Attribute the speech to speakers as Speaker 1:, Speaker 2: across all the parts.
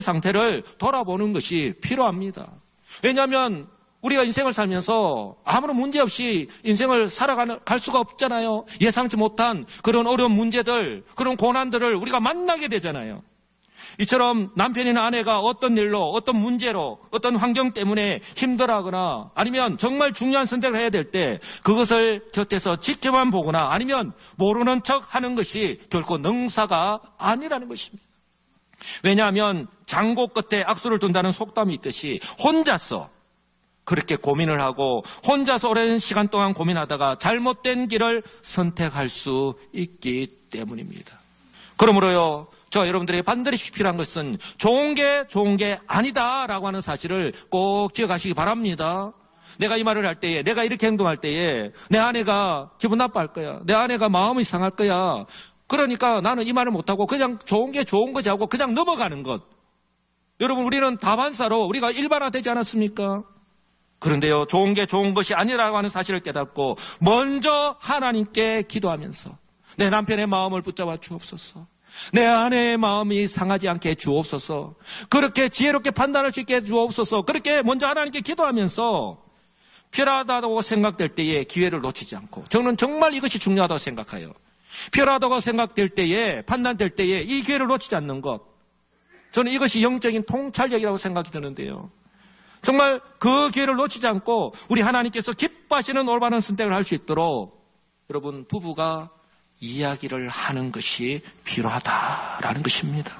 Speaker 1: 상태를 돌아보는 것이 필요합니다. 왜냐하면 우리가 인생을 살면서 아무런 문제 없이 인생을 살아갈 수가 없잖아요. 예상치 못한 그런 어려운 문제들, 그런 고난들을 우리가 만나게 되잖아요. 이처럼 남편이나 아내가 어떤 일로, 어떤 문제로, 어떤 환경 때문에 힘들어하거나 아니면 정말 중요한 선택을 해야 될 때 그것을 곁에서 지켜만 보거나 아니면 모르는 척 하는 것이 결코 능사가 아니라는 것입니다. 왜냐하면 장고 끝에 악수를 둔다는 속담이 있듯이 혼자서 그렇게 고민을 하고 혼자서 오랜 시간 동안 고민하다가 잘못된 길을 선택할 수 있기 때문입니다. 그러므로요, 저 여러분들에게 반드시 필요한 것은 좋은 게 아니다라고 하는 사실을 꼭 기억하시기 바랍니다. 내가 이 말을 할 때에, 내가 이렇게 행동할 때에 내 아내가 기분 나빠할 거야. 내 아내가 마음이 상할 거야. 그러니까 나는 이 말을 못하고 그냥 좋은 거지 하고 그냥 넘어가는 것. 여러분, 우리는 다반사로 우리가 일반화되지 않았습니까? 그런데요, 좋은 것이 아니라고 하는 사실을 깨닫고 먼저 하나님께 기도하면서 내 남편의 마음을 붙잡아 주옵소서. 내 아내의 마음이 상하지 않게 주옵소서. 그렇게 지혜롭게 판단할 수 있게 주옵소서. 그렇게 먼저 하나님께 기도하면서 필요하다고 생각될 때에 기회를 놓치지 않고, 저는 정말 이것이 중요하다고 생각해요. 필요하다고 생각될 때에, 판단될 때에 이 기회를 놓치지 않는 것, 저는 이것이 영적인 통찰력이라고 생각이 드는데요. 정말 그 기회를 놓치지 않고 우리 하나님께서 기뻐하시는 올바른 선택을 할 수 있도록 여러분, 부부가 이야기를 하는 것이 필요하다라는 것입니다.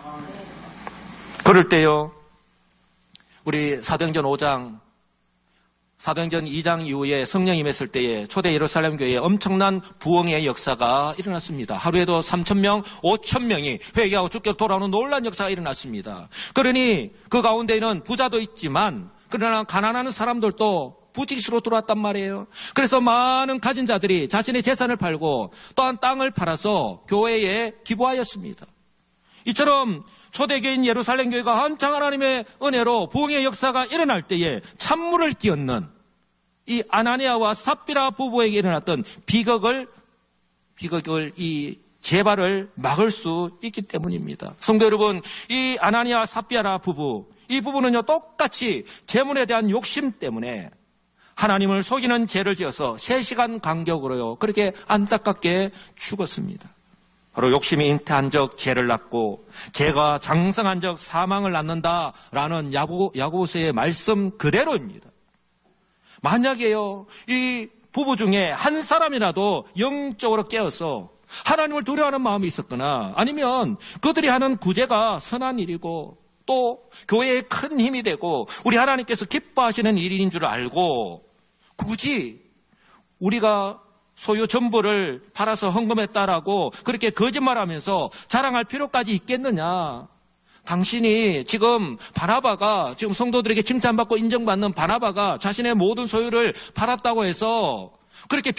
Speaker 1: 그럴 때요, 우리 사도행전 5장, 사도행전 2장 이후에 성령이 임했을 때에 초대 예루살렘 교회에 엄청난 부흥의 역사가 일어났습니다. 하루에도 3,000명, 5,000명이 회개하고 주께로 돌아오는 놀라운 역사가 일어났습니다. 그러니 그 가운데에는 부자도 있지만 그러나 가난한 사람들도 부짓으로 들어왔단 말이에요. 그래서 많은 가진 자들이 자신의 재산을 팔고 또한 땅을 팔아서 교회에 기부하였습니다. 이처럼 초대교인 예루살렘 교회가 한창 하나님의 은혜로 부흥의 역사가 일어날 때에 찬물을 끼얹는 이 아나니아와 삽비라 부부에게 일어났던 비극을 이 재발을 막을 수 있기 때문입니다. 성도 여러분, 이 아나니아 삽비라 부부, 이 부부는요, 똑같이 재물에 대한 욕심 때문에 하나님을 속이는 죄를 지어서 3시간 간격으로요, 그렇게 안타깝게 죽었습니다. 바로 욕심이 잉태한 적 죄를 낳고 죄가 장성한 적 사망을 낳는다라는 야고보서의 말씀 그대로입니다. 만약에요, 이 부부 중에 한 사람이라도 영적으로 깨어서 하나님을 두려워하는 마음이 있었거나 아니면 그들이 하는 구제가 선한 일이고 또 교회에 큰 힘이 되고 우리 하나님께서 기뻐하시는 일인 줄 알고 굳이 우리가 소유 전부를 팔아서 헌금했다라고 그렇게 거짓말하면서 자랑할 필요까지 있겠느냐? 당신이 지금 바나바가 지금 성도들에게 칭찬받고 인정받는 바나바가 자신의 모든 소유를 팔았다고 해서 그렇게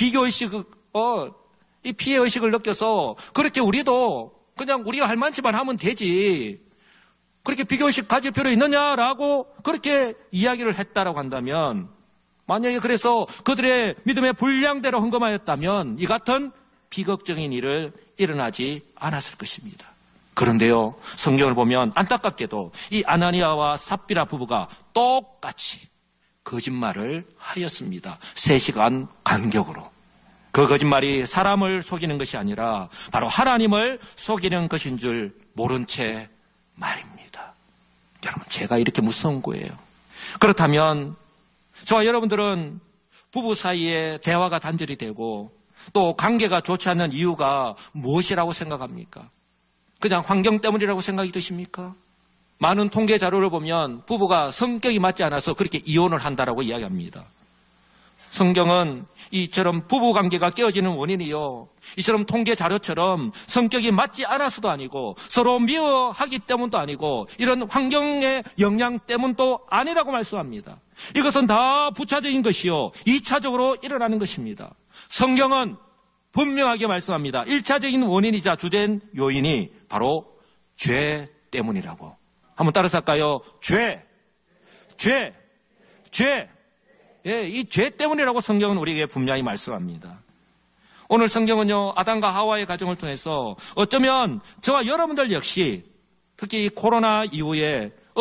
Speaker 1: 이 피해의식을 느껴서 그렇게 우리도 그냥 우리가 할 만치만 하면 되지. 그렇게 비교의식 가질 필요 있느냐라고 그렇게 이야기를 했다라고 한다면, 만약에 그래서 그들의 믿음의 분량대로 헌금하였다면 이 같은 비극적인 일을 일어나지 않았을 것입니다. 그런데요, 성경을 보면 안타깝게도 이 아나니아와 삽비라 부부가 똑같이 거짓말을 하였습니다. 3시간 간격으로. 그 거짓말이 사람을 속이는 것이 아니라 바로 하나님을 속이는 것인 줄 모른 채 말입니다. 여러분, 죄가 이렇게 무서운 거예요. 그렇다면 저와 여러분들은 부부 사이에 대화가 단절이 되고 또 관계가 좋지 않는 이유가 무엇이라고 생각합니까? 그냥 환경 때문이라고 생각이 드십니까? 많은 통계 자료를 보면 부부가 성격이 맞지 않아서 그렇게 이혼을 한다라고 이야기합니다. 성경은 이처럼 부부관계가 깨어지는 원인이요, 이처럼 통계 자료처럼 성격이 맞지 않아서도 아니고 서로 미워하기 때문도 아니고 이런 환경의 영향 때문도 아니라고 말씀합니다. 이것은 다 부차적인 것이요 2차적으로 일어나는 것입니다. 성경은 분명하게 말씀합니다. 1차적인 원인이자 주된 요인이 바로 죄 때문이라고. 한번 따라서 할까요? 죄. 예, 이 죄 때문이라고 성경은 우리에게 분명히 말씀합니다. 오늘 성경은요, 아담과 하와의 가정을 통해서 어쩌면 저와 여러분들 역시 특히 이 코로나 이후에